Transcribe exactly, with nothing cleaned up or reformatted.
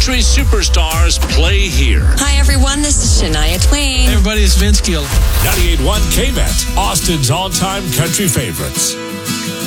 country superstars play here. Hi, everyone. This is Shania Twain. Hey, everybody, it's Vince Gill. ninety-eight point one K-Bet, Austin's all-time country favorites.